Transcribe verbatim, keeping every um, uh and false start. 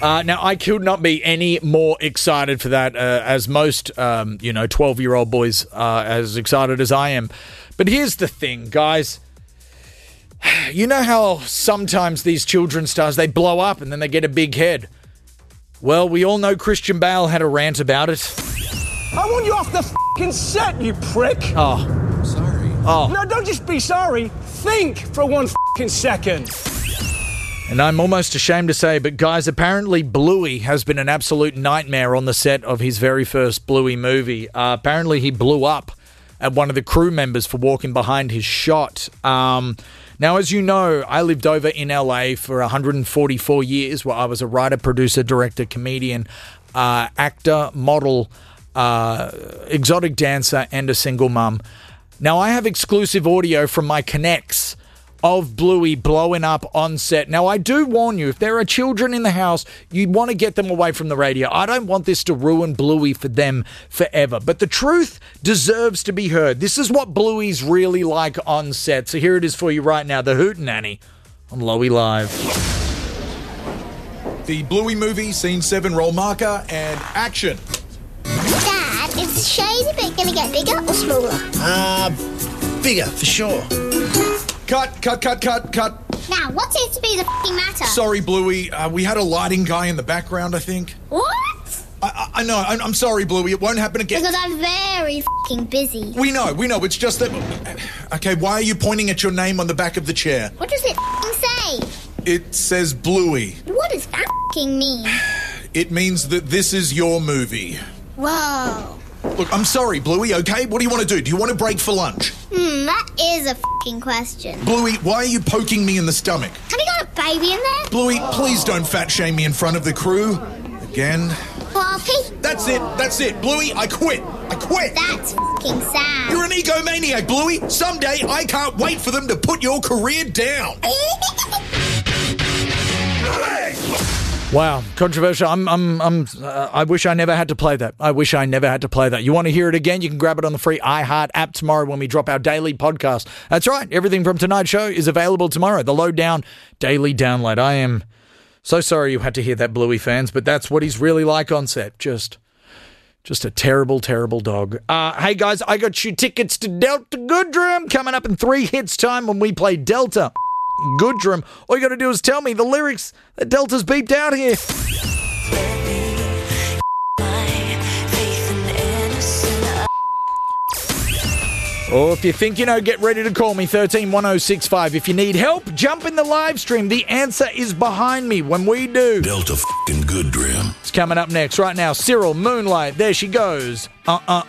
Uh, now, I could not be any more excited for that, uh, as most, um, you know, twelve-year-old boys are as excited as I am. But here's the thing, guys. You know how sometimes these children stars, they blow up and then they get a big head? Well, we all know Christian Bale had a rant about it. I want you off the f***ing set, you prick. Oh. I'm sorry. Oh. No, don't just be sorry. Think for one f***ing second. And I'm almost ashamed to say, but guys, apparently Bluey has been an absolute nightmare on the set of his very first Bluey movie. Uh, apparently he blew up at one of the crew members for walking behind his shot. Um, now, as you know, I lived over in L A for one hundred forty-four years, where I was a writer, producer, director, comedian, uh, actor, model, uh, exotic dancer, and a single mum. Now, I have exclusive audio from my connects of Bluey blowing up on set. Now, I do warn you, if there are children in the house, you want to get them away from the radio. I don't want this to ruin Bluey for them forever. But the truth deserves to be heard. This is what Bluey's really like on set. So here it is for you right now, the Hootenanny on Lowy Live. The Bluey movie, scene seven, roll marker, and action. Dad, is the shady bit going to get bigger or smaller? Uh, bigger, for sure. Cut, cut, cut, cut, cut. Now, what seems to be the f***ing matter? Sorry, Bluey. Uh, we had a lighting guy in the background, I think. What? I, I, I know. I'm, I'm sorry, Bluey. It won't happen again. Because I'm very f***ing busy. We know, we know. It's just that... Okay, why are you pointing at your name on the back of the chair? What does it f***ing say? It says Bluey. What does that f***ing mean? It means that this is your movie. Whoa. Look, I'm sorry, Bluey, okay? What do you want to do? Do you want to break for lunch? Hmm, that is a f***ing question. Bluey, why are you poking me in the stomach? Have you got a baby in there? Bluey, please don't fat shame me in front of the crew. Again. Floppy? That's it, that's it. Bluey, I quit. I quit. That's f***ing sad. You're an egomaniac, Bluey. Someday I can't wait for them to put your career down. Wow, controversial. I'm, I'm, I'm, uh, I wish I never had to play that. I wish I never had to play that. You want to hear it again? You can grab it on the free iHeart app tomorrow when we drop our daily podcast. That's right. Everything from tonight's show is available tomorrow. The Lowdown Daily Download. I am so sorry you had to hear that, Bluey fans, but that's what he's really like on set. Just, just a terrible, terrible dog. Uh, hey guys, I got you tickets to Delta Goodrum coming up in three hits time when we play Delta Goodrum. All you got to do is tell me the lyrics that Delta's beeped out here. Or if you think you know, get ready to call me, thirteen one oh six five. If you need help, jump in the live stream. The answer is behind me when we do. Delta f***ing Goodrum. It's coming up next. Right now, Cyril, Moonlight. There she goes. Uh-uh.